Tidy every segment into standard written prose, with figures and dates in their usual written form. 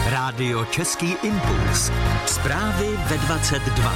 Rádio Český impuls. Zprávy ve 22.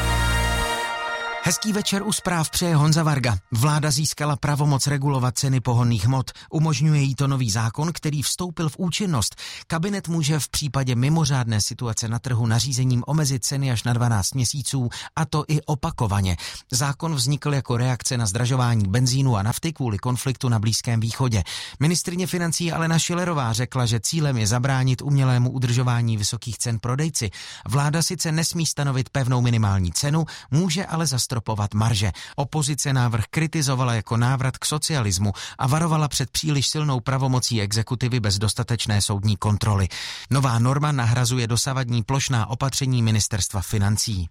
Hezký večer u zpráv přeje Honza Varga. Vláda získala pravomoc regulovat ceny pohonných hmot. Umožňuje jí to nový zákon, který vstoupil v účinnost. Kabinet může v případě mimořádné situace na trhu nařízením omezit ceny až na 12 měsíců, a to i opakovaně. Zákon vznikl jako reakce na zdražování benzínu a nafty kvůli konfliktu na Blízkém východě. Ministryně financí Alena Schillerová řekla, že cílem je zabránit umělému udržování vysokých cen prodejci. Vláda sice nesmí stanovit pevnou minimální cenu, může ale zastropovat marže. Opozice návrh kritizovala jako návrat k socialismu a varovala před příliš silnou pravomocí exekutivy bez dostatečné soudní kontroly. Nová norma nahrazuje dosavadní plošná opatření ministerstva financí.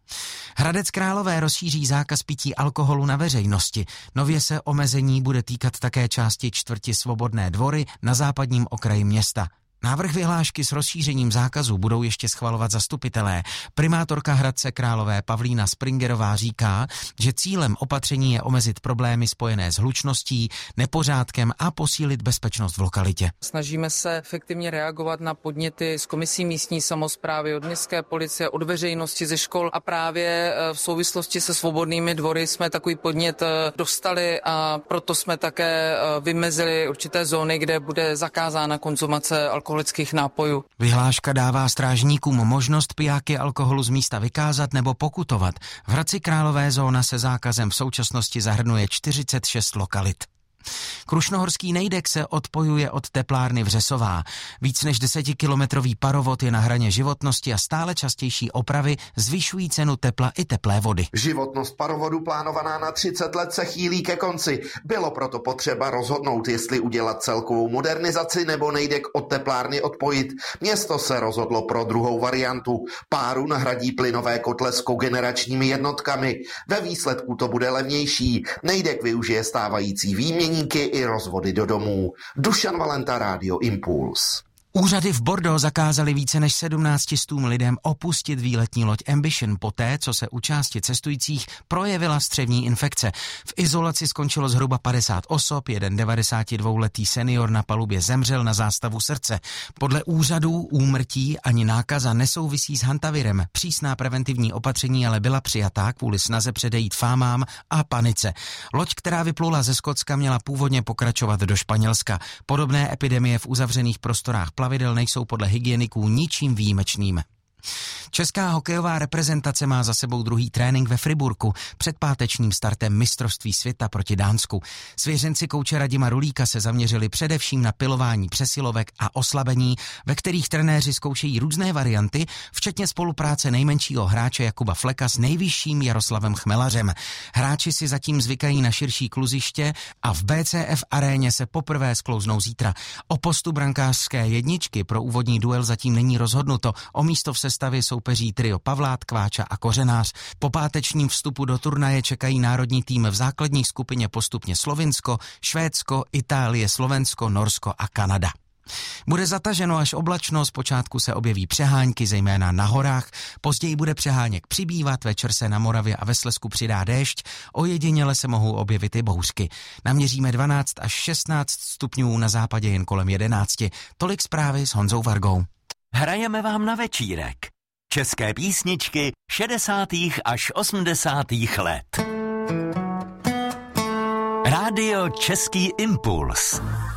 Hradec Králové rozšíří zákaz pití alkoholu na veřejnosti. Nově se omezení bude týkat také části čtvrti Svobodné dvory na západním okraji města. Návrh vyhlášky s rozšířením zákazu budou ještě schvalovat zastupitelé. Primátorka Hradce Králové Pavlína Springerová říká, že cílem opatření je omezit problémy spojené s hlučností, nepořádkem a posílit bezpečnost v lokalitě. Snažíme se efektivně reagovat na podněty z komisí místní samosprávy, od městské policie, od veřejnosti, ze škol, a právě v souvislosti se Svobodnými dvory jsme takový podnět dostali a proto jsme také vymezili určité zóny, kde bude zakázána konzumace alkoholických nápojů. Vyhláška dává strážníkům možnost pijáky alkoholu z místa vykázat nebo pokutovat. V Hradci Králové zóna se zákazem v současnosti zahrnuje 46 lokalit. Krušnohorský Nejdek se odpojuje od teplárny Vřesová. Víc než 10kilometrový parovod je na hraně životnosti a stále častější opravy zvyšují cenu tepla i teplé vody. Životnost parovodu plánovaná na 30 let se chýlí ke konci. Bylo proto potřeba rozhodnout, jestli udělat celkovou modernizaci nebo Nejdek od teplárny odpojit. Město se rozhodlo pro druhou variantu. Páru nahradí plynové kotle s kogeneračními jednotkami. Ve výsledku to bude levnější. Nejdek využije stávající výmění i rozvody do domů. Dušan Valenta, Rádio Impuls. Úřady v Bordeaux zakázaly více než 1700 lidem opustit výletní loď Ambition poté, co se u části cestujících projevila střevní infekce. V izolaci skončilo zhruba 50 osob, jeden 92letý senior na palubě zemřel na zástavu srdce. Podle úřadů úmrtí ani nákaza nesouvisí s hantavirem. Přísná preventivní opatření ale byla přijatá kvůli snaze předejít fámám a panice. Loď, která vyplula ze Skotska, měla původně pokračovat do Španělska. Podobné epidemie v uzavřených prostorách plavidel nejsou podle hygieniků ničím výjimečným. Česká hokejová reprezentace má za sebou druhý trénink ve Friburku před pátečním startem mistrovství světa proti Dánsku. Svěřenci kouče Radima Rulíka se zaměřili především na pilování přesilovek a oslabení, ve kterých trenéři zkoušejí různé varianty, včetně spolupráce nejmenšího hráče Jakuba Fleka s nejvyšším Jaroslavem Chmelařem. Hráči si zatím zvykají na širší kluziště a v BCF aréně se poprvé sklouznou zítra. O postu brankářské jedničky pro úvodní duel zatím není rozhodnuto. O místo v sestavě soupeří trio Pavlát, Kváča a Kořenář. Po pátečním vstupu do turnaje čekají národní tým v základní skupině postupně Slovinsko, Švédsko, Itálie, Slovensko, Norsko a Kanada. Bude zataženo až oblačno, zpočátku se objeví přehánky, zejména na horách, později bude přeháněk přibývat, večer se na Moravě a ve Slezsku přidá déšť, ojediněle se mohou objevit i bouřky. Naměříme 12 až 16 stupňů, na západě jen kolem 11. Tolik zprávy s Honzou Vargou. Hrajeme vám na večírek. České písničky 60. až 80. let. Rádio Český impuls.